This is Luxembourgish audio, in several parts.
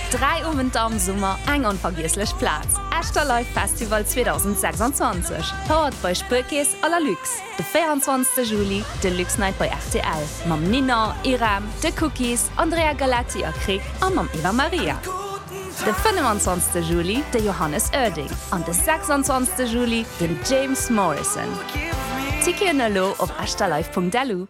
3 Abende am Sommer, ein unvergesslich Platz. Ashter Live Festival 2026. Powered bei Spürkes à la Luxe. Der 24. Juli, Deluxe Night bei RTL. Mam Nina, Iram, The Cookies, Andrea Galati a Krieg und Mam Eva Maria. Der 25. Juli, der Johannes Oerding. Und der 26. Juli, den James Morrison. Ticketnalo auf ashterlive.delu.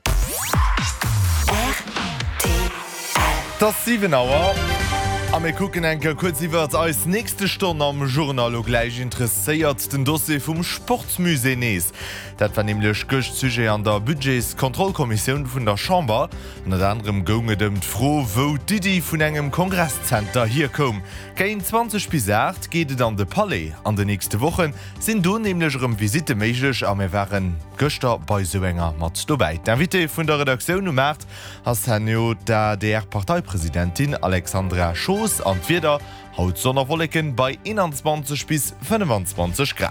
Das 7 Uhr. Am gucken enke kurz iwwer als nächste Stunde am Journal gleich interessiert den Dossier vum Sportmusee nees. Dat war nämlich gocht Sujet an der Budgetskontrollkommission vun der Chamber. Net anderem gonge dem froh, wo Didi vun engem Kongresscenter hier kom. Kein 20 bis 8 geht an de Palais. An de nächste Wochen sind du nämlichm Visite meiglech am waren Göster bei so enger mat dobei. Der Witte vun der Redaktion Märt has Herrno der DR-Parteipräsidentin Alexandra Schoß an wieder haut Sonnerwolleken bei 21 bis 25 Grad.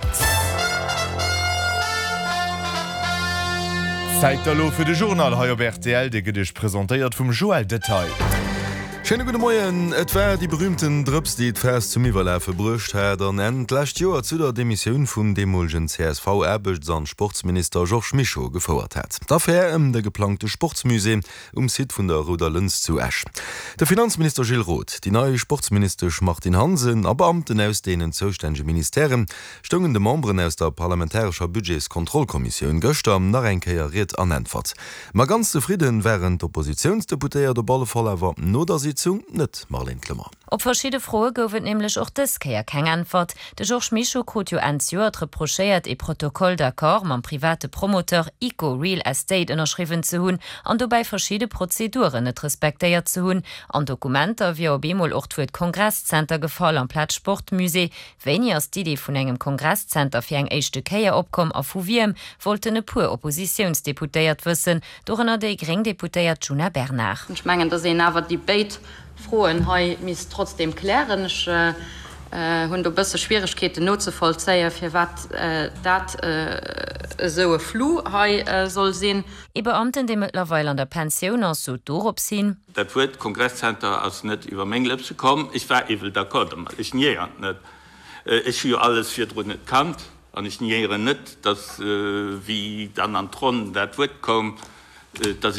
Zeitalo für de Journal Haier RTL, de gedech präsentiert vum Joel Detail. Schöne gute Morgen. Et war die berühmten Drps, die fest zum Iwerläfe brucht hat an endlächt Joer zu der Demission vum demolgen CSV erbecht an Sportsminister Georges Michaud gefordert hat. Dafür de geplante Sportsmusee Sit vun der Ruder Lünz zu Esch. Der Finanzminister Gilles Roth, die neue Sportsminister Martin Hansen, a Beamten aus denen zuständige Ministerien, stungen de Membren aus der parlamentarischer Budgetskontrollkommission gestern nach enkeiert anentfert. Ma ganz zufrieden wären d'Oppositionsdeputéier der Ballefaller awer no der net Marlene Klemmer. Op verschiedene Froe goufet nämlich auch das keier keng Antwort. De Georges Michaud hat ja ein Jahr reprochiert e Protokoll d'accord man private Promoteur ICO Real Estate unterschrieben zu hun an dabei verschiedene Prozeduren net respektiert zu hun an Dokumenter wie Bemol auch für Kongresscenter gefallen am Platz Sportmusee wenn ihr als die Idee von engem Kongresscenter für eng echte Keier opkom auf Fuviem wollte ne pur Oppositionsdeputiert wissen durch de gering deputiert Juna Bernard. Ich meine, dass aber Debate frohen he mis trotzdem klären hun du bist Schwierigkeiten not zu vollzeier für wat dat so flu soll sehen. E Beamten die mittlerweile an der Pension aus so dorop ziehen. Dat wird Kongresscenter aus net über Menge zu kommen. Ich war evil d'accord, ich nie net. Ich für alles für net kannt an ich niere net, dass wie dann an Tronnen dat wird kommen, dass